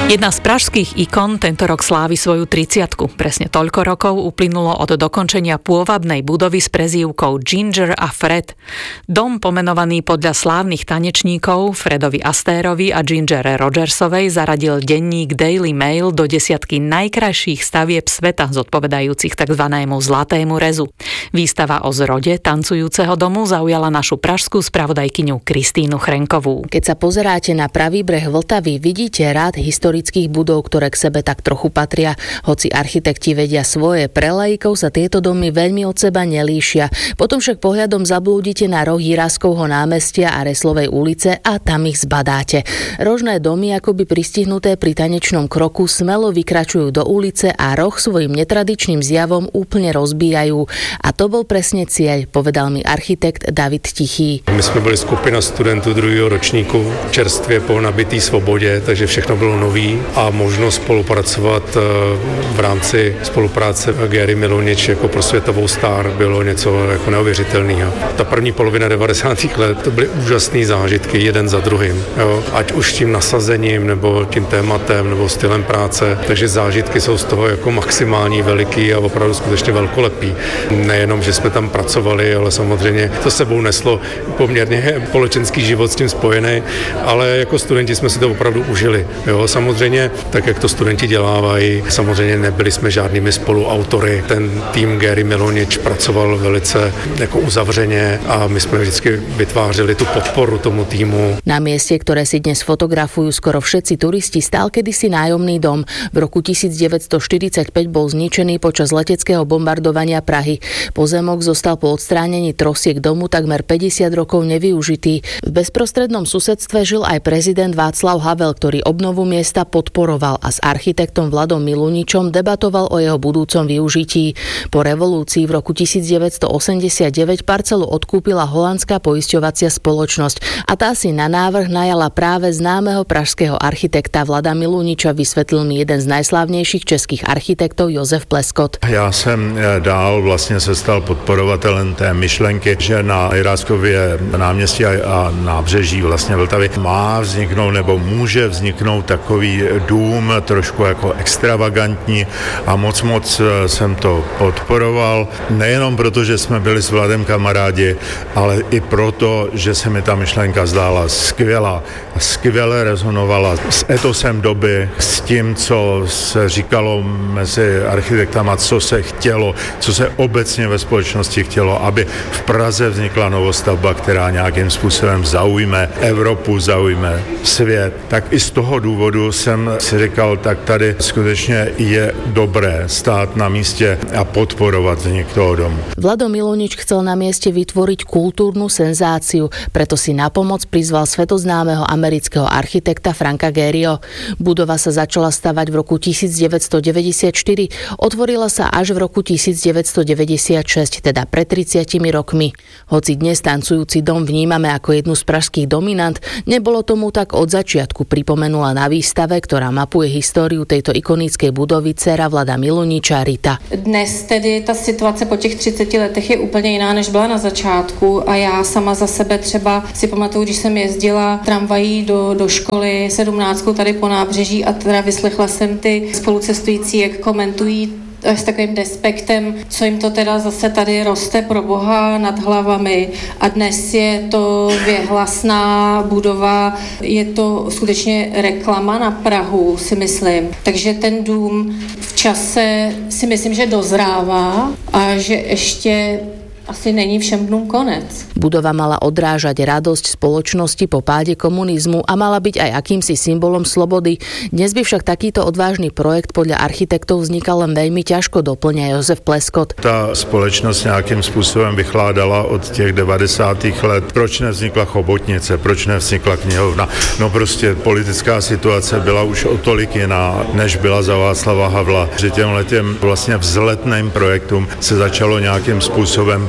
Jedna z pražských ikon tento rok slávi svoju 30-ku. Presne toľko rokov uplynulo od dokončenia pôvabnej budovy s prezývkou Ginger a Fred. Dom pomenovaný podľa slávnych tanečníkov Fredovi Astérovi a Ginger Rogersovej zaradil denník Daily Mail do desiatky najkrajších stavieb sveta zodpovedajúcich tzv. Zlatému rezu. Výstava o zrode tancujúceho domu zaujala našu pražskú spravodajkyňu Kristínu Chrenkovú. Keď sa pozeráte na pravý breh Vltavy, vidíte rád historických budov, ktoré k sebe tak trochu patria. Hoci architekti vedia svoje, pre laikov sa tieto domy veľmi od seba nelíšia. Potom však pohľadom zablúdite na roh Jiráskovho námestia a Reslovej ulice a tam ich zbadáte. Rožné domy, akoby pristihnuté pri tanečnom kroku, smelo vykračujú do ulice a roh svojim netradičným zjavom úplne rozbíjajú. A to bol presne cieľ, povedal mi architekt David Tichý. My jsme byli skupina studentů druhého ročníku, čerstvě po nabitý svobodě, takže všechno bylo nový a možnost spolupracovat v rámci spolupráce Gary Milonič jako pro světovou star bylo něco jako neuvěřitelného. Ta první polovina 90. let to byly úžasné zážitky jeden za druhým, jo? Ať už tím nasazením nebo tím tématem nebo stylem práce, takže zážitky jsou z toho jako maximální, veliký a opravdu skutečně velkolepý. Nejenom, že jsme tam pracovali, ale samozřejmě to sebou neslo poměrně společenský život s tím spojený, ale jako studenti jsme si to opravdu užili. Jo? Samozřejmě, tak jak to studenti dělávají, samozřejmě nebyli jsme žádnými spoluautory. Ten tým Gary Milonič pracoval velice jako uzavřeně a my jsme vždycky vytvářeli tu podporu tomu týmu. Na mieste, ktoré si dnes fotografujú skoro všetci turisti, stál kedysi nájomný dom. V roku 1945 bol zničený počas leteckého bombardovania Prahy. Pozemok zostal po odstránení trosiek domu takmer 50 rokov nevyužitý. V bezprostrednom susedstve žil aj prezident Václav Havel, ktorý obnovu miesta podporoval a s architektom Vladom Miluničom debatoval o jeho budúcom využití. Po revolúcii v roku 1989 parcelu odkúpila holandská poisťovacia spoločnosť a tá si na návrh najala práve známeho pražského architekta Vlada Miluniča, vysvetlil mi jeden z najslávnejších českých architektov Josef Pleskot. Já jsem dál vlastně se stal podporovatelem té myšlenky, že na Jiráskově náměstí a nábřeží vlastně Vltavy má vzniknout nebo může vzniknout takový dům trošku jako extravagantní a moc jsem to podporoval. Nejenom proto, že jsme byli s Vladem kamarádi, ale i proto, že se mi ta myšlenka zdála skvělá. Skvěle rezonovala s etosem doby, s tím, co se říkalo mezi architektama, co se chtělo, co se obecně ve společnosti chtělo, aby v Praze vznikla novostavba, která nějakým způsobem zaujme Evropu, zaujme svět. Tak i z toho důvodu jsem si říkal, tak tady skutečně je dobré stát na místě a podporovat vznik toho domu. Vlado Milonič chcel na mieste vytvoriť kultúrnu senzáciu, preto si na pomoc prizval svetoznámeho amerického architekta Franka Gehryho. Budova sa začala stavať v roku 1994, otvorila sa až v roku 1996, teda pred 30 rokmi. Hoci dnes tancujúci dom vnímame ako jednu z pražských dominant, nebolo tomu tak od začiatku, pripomenula na výstave, ktorá mapuje históriu tejto ikonickej budovy dcera Vlada Miluniča Rita. Dnes tedy ta situace po těch 30 letech je úplně jiná, než byla na začátku a já sama za sebe třeba si pamatuju, když jsem jezdila tramvají do školy 17 tady po nábřeží a teda vyslechla jsem ty spolucestující, jak komentují s takovým despektem, co jim to teda zase tady roste pro boha nad hlavami a dnes je to věhlasná budova, je to skutečně reklama na Prahu, si myslím. Takže ten dům v čase si myslím, že dozrává a že ještě asi není všem dnům konec. Budova mala odrážať radosť spoločnosti po páde komunizmu a mala byť aj akýmsi symbolom slobody. Dnes by však takýto odvážny projekt podľa architektov vznikal len veľmi ťažko, doplňa Josef Pleskot. Ta společnost nějakým způsobem vychládala od těch 90. let. Proč nevznikla chobotnice, proč nevznikla knihovna? No prostě politická situace byla už o tolik jiná, než byla za Václava Havla. Že těmhletěm vlastně vzletným projektům se začalo nějakým způsobem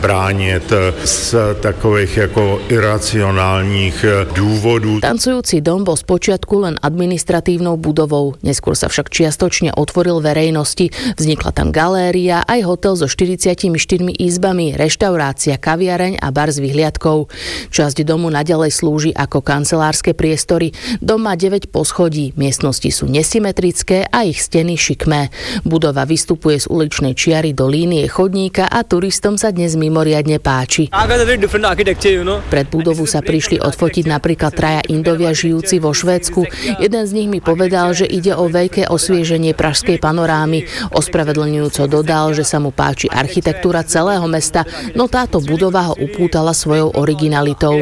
bránit z takových jako iracionálních důvodů. Tancujúci dom bol spočiatku len administratívnou budovou, neskôr sa však čiastočne otvoril verejnosti. Vznikla tam galéria, aj hotel so 44 izbami, reštaurácia, kaviareň a bar s vyhliadkou. Časť domu naďalej slúži ako kancelárske priestory. Dom má 9 poschodí, miestnosti sú nesymetrické a ich steny šikmé. Budova vystupuje z uličnej čiary do línie chodníka a turistom sa dnes mimoriadne páči. Pred budovu sa prišli odfotiť napríklad traja Indovia žijúci vo Švédsku. Jeden z nich mi povedal, že ide o veľké osvieženie pražskej panorámy. Ospravedlňujúco dodal, že sa mu páči architektúra celého mesta, no táto budova ho upútala svojou originalitou.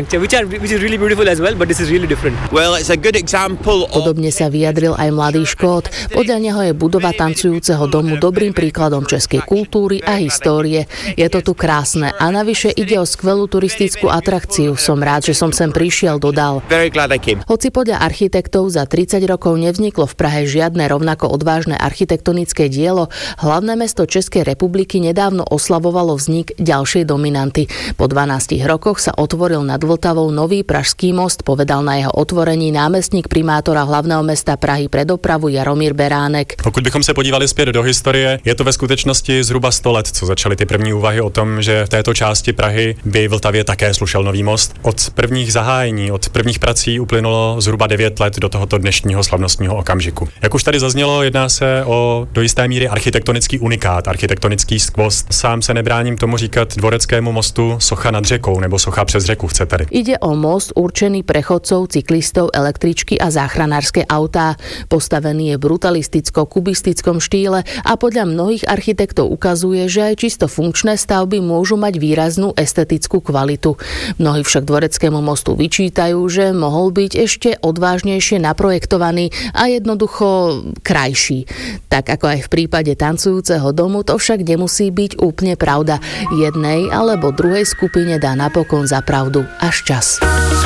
Podobne sa vyjadril aj mladý Škót. Podľa neho je budova tancujúceho domu dobrým príkladom českej kultúry a histórie. Je to tu krásne a navyše ide o skvelú turistickú atrakciu. Som rád, že som sem prišiel, dodal. Hoci podľa architektov za 30 rokov nevzniklo v Prahe žiadne rovnako odvážne architektonické dielo, hlavné mesto Českej republiky nedávno oslavovalo vznik ďalšej dominanty. Po 12 rokoch sa otvoril nad Vltavou nový Pražský most, povedal na jeho otvorení námestník primátora hlavného mesta Prahy pre dopravu Jaromír Beránek. Pokud bychom se podívali zpět do historie, je to ve skutečnosti zhruba 100 let, co začaly ty první úvahy o tom, že v této části Prahy by Vltavě také slušel nový most. Od prvních zahájení, od prvních prací uplynulo zhruba 9 let do tohoto dnešního slavnostního okamžiku. Jak už tady zaznělo, jedná se o do jisté míry architektonický unikát, architektonický skvost. Sám se nebráním tomu říkat dvoreckému mostu socha nad řekou nebo socha přes řeku, chcete-li. Ide o most určený pre chodcov, cyklistov, električky a záchranárske autá. Postavený je v brutalisticko-kubistickom štýle a podľa mnohých architektov ukazuje, že aj čisto funkčné stavby môžu mať výraznú estetickú kvalitu. Mnohí však dvoreckému mostu vyčítajú, že mohol byť ešte odvážnejšie naprojektovaný a jednoducho krajší. Tak ako aj v prípade tancujúceho domu, to však nemusí byť úplne pravda. Jednej alebo druhej skupine dá napokon za pravdu až čas.